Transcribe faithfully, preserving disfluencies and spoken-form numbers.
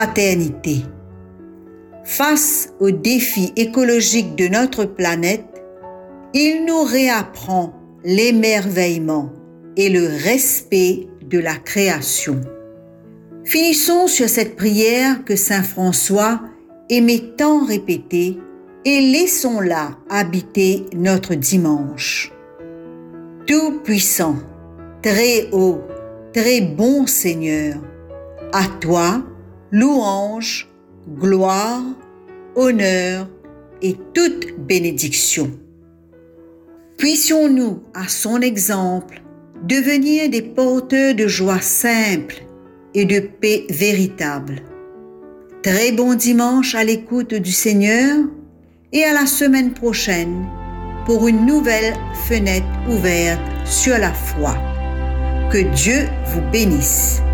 fraternité. Face aux défis écologiques de notre planète, il nous réapprend l'émerveillement et le respect de la création. Finissons sur cette prière que saint François aimait tant répéter et laissons-la habiter notre dimanche. Tout-puissant, très haut, très bon Seigneur, à toi, louange, gloire, honneur et toute bénédiction. Puissions-nous, à son exemple, devenir des porteurs de joie simple et de paix véritable. Très bon dimanche à l'écoute du Seigneur et à la semaine prochaine pour une nouvelle fenêtre ouverte sur la foi. Que Dieu vous bénisse.